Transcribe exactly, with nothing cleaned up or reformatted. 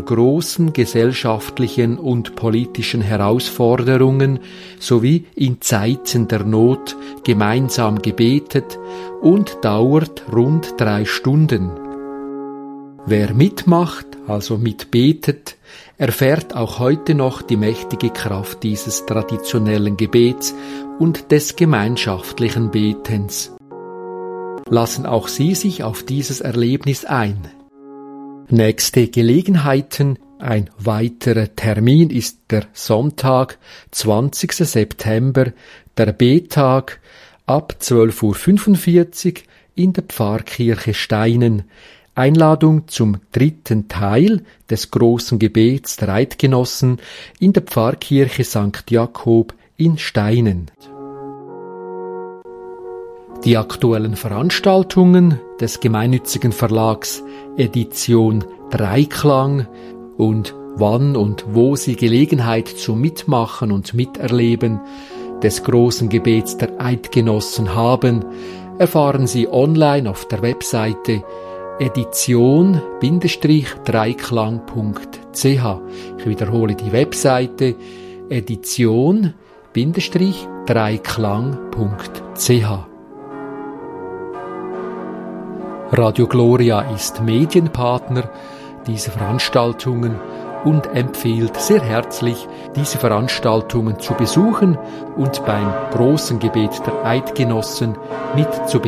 großen gesellschaftlichen und politischen Herausforderungen sowie in Zeiten der Not gemeinsam gebetet und dauert rund drei Stunden. Wer mitmacht, also mitbetet, erfährt auch heute noch die mächtige Kraft dieses traditionellen Gebets und des gemeinschaftlichen Betens. Lassen auch Sie sich auf dieses Erlebnis ein. Nächste Gelegenheiten, ein weiterer Termin ist der Sonntag, zwanzigster September, der Bettag, ab zwölf Uhr fünfundvierzig in der Pfarrkirche Steinen. Einladung zum dritten Teil des großen Gebets der Eidgenossen in der Pfarrkirche Sankt Jakob in Steinen. Die aktuellen Veranstaltungen des gemeinnützigen Verlags Edition Dreiklang und wann und wo Sie Gelegenheit zum Mitmachen und Miterleben des großen Gebets der Eidgenossen haben, erfahren Sie online auf der Webseite edition Dreiklang punkt c h. Ich wiederhole die Webseite edition Dreiklang punkt c h. Radio Gloria ist Medienpartner dieser Veranstaltungen und empfiehlt sehr herzlich, diese Veranstaltungen zu besuchen und beim großen Gebet der Eidgenossen mitzubesuchen.